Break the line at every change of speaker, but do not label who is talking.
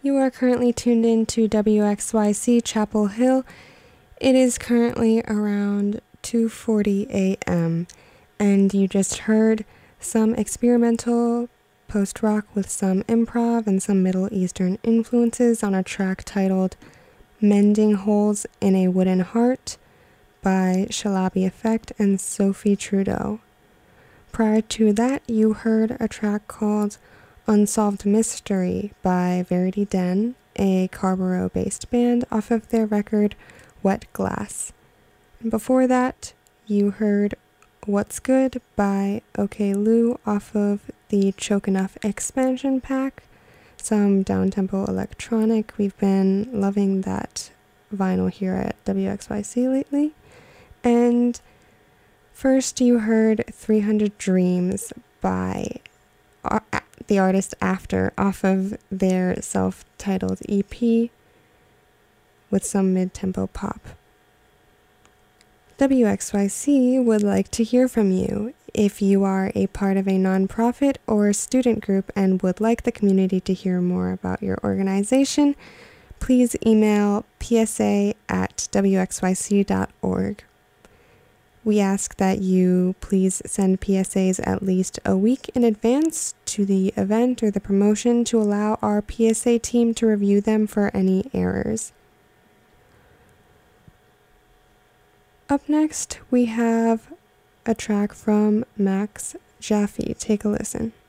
You are currently tuned in to WXYC Chapel Hill. It is currently around 2:40 a.m. and you just heard some experimental post-rock with some improv and some Middle Eastern influences on a track titled Mending Holes in a Wooden Heart by Shalabi Effect and Sophie Trudeau. Prior to that, you heard a track called Unsolved Mystery by Verity Den, a Carborough-based band, off of their record Wet Glass. And before that, you heard What's Good by OK Lou off of the Choke Enough expansion pack, some downtempo electronic. We've been loving that vinyl here at WXYC lately. And first you heard 300 Dreams by the artist After off of their self-titled EP with some mid-tempo pop. WXYC would like to hear from you. If you are a part of a nonprofit or student group and would like the community to hear more about your organization, please email psa@wxyc.org. We ask that you please send PSAs at least a week in advance to the event or the promotion to allow our PSA team to review them for any errors. Up next, we have a track from Max Jaffe. Take a listen.